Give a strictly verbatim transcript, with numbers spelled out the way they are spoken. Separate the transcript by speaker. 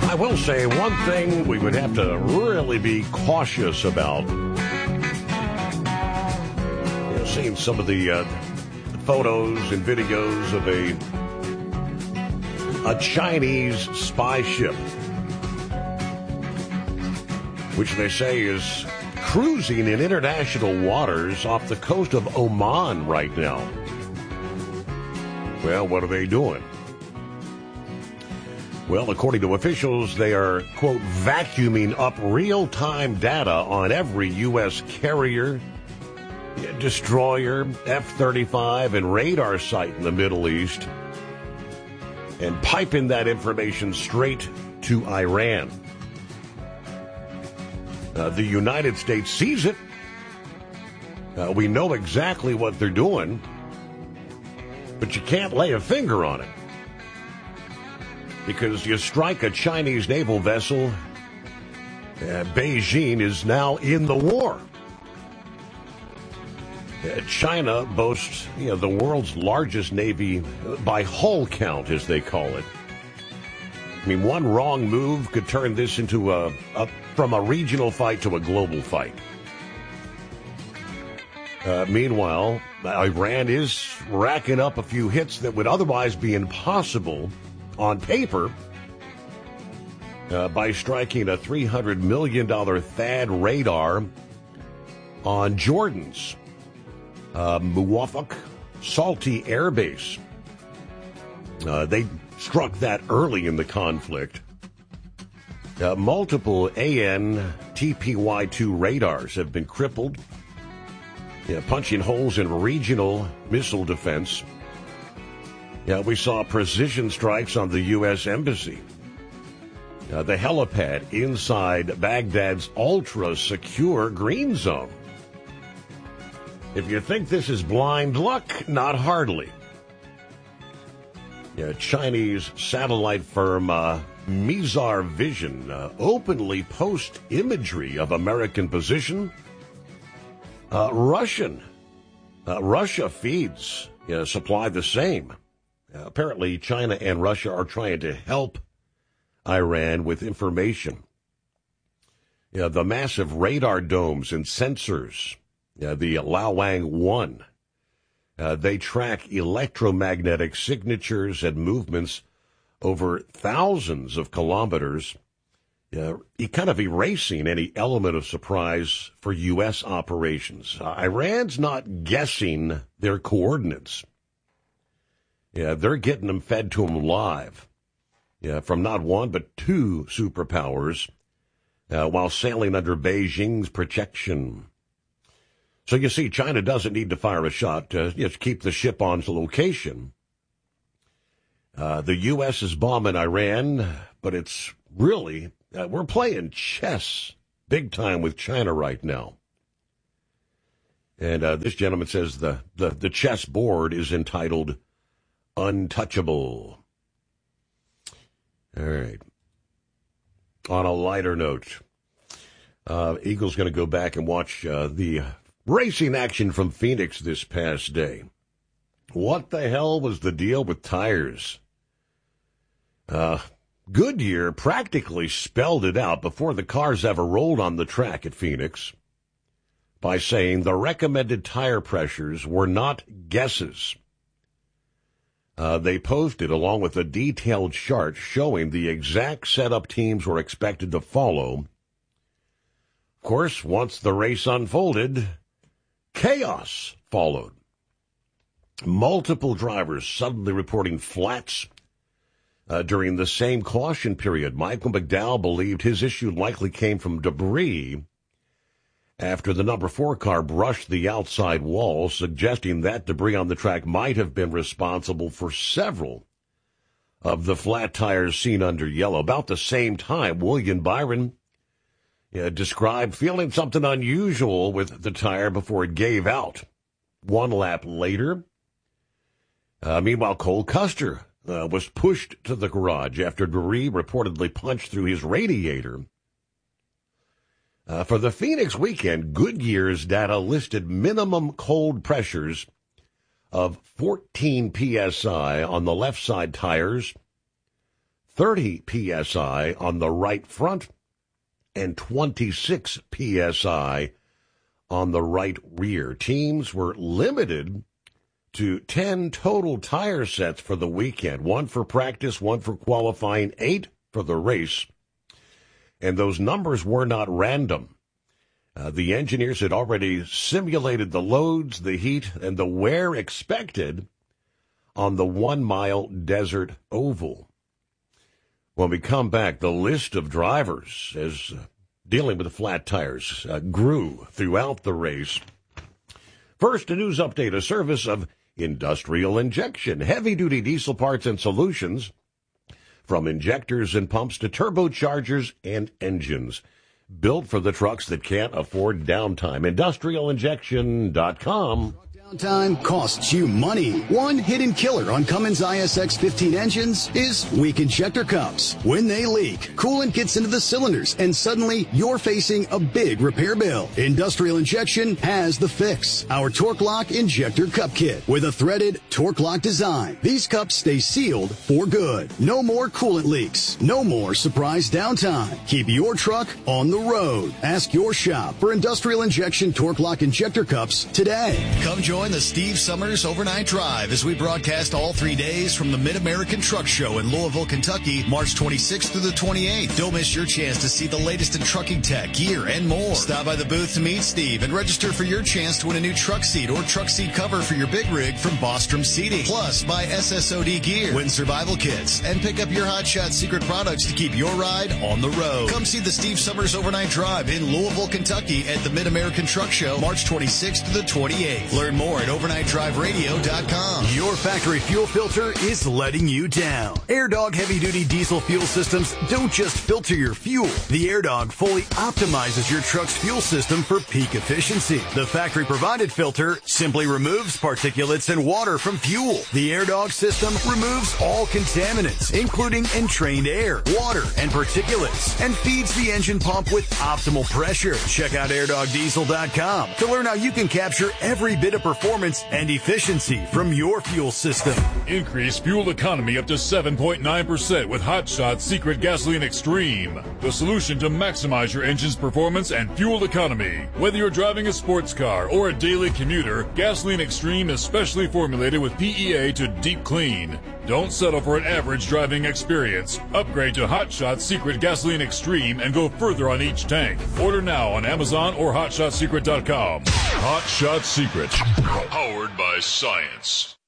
Speaker 1: I will say one thing we would have to really be cautious about. You know, seeing some of the uh, photos and videos of a a Chinese spy ship, which they say is cruising in international waters off the coast of Oman right now. Well, what are they doing? Well, according to officials, they are, quote, vacuuming up real-time data on every U S carrier, destroyer, F thirty-five, and radar site in the Middle East, and piping that information straight to Iran. Uh, the United States sees it. Uh, we know exactly what they're doing, but you can't lay a finger on it. Because you strike a Chinese naval vessel, uh, Beijing is now in the war. Uh, China boasts, you know, the world's largest navy by hull count, as they call it. I mean, one wrong move could turn this into a, a from a regional fight to a global fight. Uh, meanwhile, Iran is racking up a few hits that would otherwise be impossible on paper uh, by striking a three hundred million dollars THAAD radar on Jordan's uh, Muwafaq Salty Air Base. Uh, they struck that early in the conflict. Uh, multiple A N T P Y two radars have been crippled, yeah, punching holes in regional missile defense. Yeah, we saw precision strikes on the U S Embassy. Uh, the helipad inside Baghdad's ultra-secure green zone. If you think this is blind luck, not hardly. Yeah, Chinese satellite firm uh, Mizar Vision uh, openly posts imagery of American position. Uh, Russian. Uh, Russia feeds, you know, supply the same. Uh, apparently, China and Russia are trying to help Iran with information. You know, the massive radar domes and sensors, you know, the Laowang one, uh, they track electromagnetic signatures and movements over thousands of kilometers, uh, kind of erasing any element of surprise for U S operations. Uh, Iran's not guessing their coordinates. Yeah, they're getting them fed to them live. Yeah, from not one but two superpowers, uh, while sailing under Beijing's protection. So you see, China doesn't need to fire a shot to just keep the ship on location. Uh, the U S is bombing Iran, but it's really, uh, we're playing chess big time with China right now. And uh, this gentleman says the, the, the chess board is entitled Untouchable. All right. On a lighter note, uh, Eagle's going to go back and watch uh, the racing action from Phoenix this past day. What the hell was the deal with tires? Uh, Goodyear practically spelled it out before the cars ever rolled on the track at Phoenix by saying the recommended tire pressures were not guesses. Uh, they posted along with a detailed chart showing the exact setup teams were expected to follow. Of course, once the race unfolded, chaos followed. Multiple drivers suddenly reporting flats uh, during the same caution period. Michael McDowell believed his issue likely came from debris after the number four car brushed the outside wall, suggesting that debris on the track might have been responsible for several of the flat tires seen under yellow. About the same time, William Byron uh, described feeling something unusual with the tire before it gave out. One lap later, uh, meanwhile, Cole Custer uh, was pushed to the garage after debris reportedly punched through his radiator. Uh, for the Phoenix weekend, Goodyear's data listed minimum cold pressures of fourteen P S I on the left side tires, thirty P S I on the right front and twenty-six P S I on the right rear. Teams were limited to ten total tire sets for the weekend, one for practice, one for qualifying, eight for the race. And those numbers were not random. Uh, the engineers had already simulated the loads, the heat, and the wear expected on the one-mile desert oval. When we come back, the list of drivers as uh, dealing with the flat tires uh, grew throughout the race. First, a news update, a service of Industrial Injection, heavy-duty diesel parts and solutions, from injectors and pumps to turbochargers and engines, built for the trucks that can't afford downtime. industrial injection dot com.
Speaker 2: Downtime costs you money. One hidden killer on Cummins I S X fifteen engines is weak injector cups. When they leak, coolant gets into the cylinders and suddenly you're facing a big repair bill. Industrial Injection has the fix. Our Torque Lock Injector Cup Kit with a threaded Torque Lock design. These cups stay sealed for good. No more coolant leaks. No more surprise downtime. Keep your truck on the road. Ask your shop for Industrial Injection Torque Lock Injector Cups today.
Speaker 3: Come join Join the Steve Summers Overnight Drive as we broadcast all three days from the Mid-American Truck Show in Louisville, Kentucky, March twenty-sixth through the twenty-eighth. Don't miss your chance to see the latest in trucking tech, gear, and more. Stop by the booth to meet Steve and register for your chance to win a new truck seat or truck seat cover for your big rig from Bostrom Seating. Plus, buy S S O D gear, win survival kits, and pick up your Hot Shot secret products to keep your ride on the road. Come see the Steve Summers Overnight Drive in Louisville, Kentucky at the Mid-American Truck Show, March twenty-sixth to the twenty-eighth. Learn more at overnight drive radio dot com.
Speaker 2: Your factory fuel filter is letting you down. AirDog heavy-duty diesel fuel systems don't just filter your fuel. The AirDog fully optimizes your truck's fuel system for peak efficiency. The factory-provided filter simply removes particulates and water from fuel. The AirDog system removes all contaminants, including entrained air, water, and particulates, and feeds the engine pump with optimal pressure. Check out air dog diesel dot com to learn how you can capture every bit of performance and efficiency from your fuel system.
Speaker 4: Increase fuel economy up to seven point nine percent with Hot Shot Secret Gasoline Extreme, the solution to maximize your engine's performance and fuel economy. Whether you're driving a sports car or a daily commuter, Gasoline Extreme is specially formulated with P E A to deep clean. Don't settle for an average driving experience. Upgrade to Hot Shot Secret Gasoline Extreme and go further on each tank. Order now on Amazon or hot shot secret dot com. Hot Shot Secret, powered by science.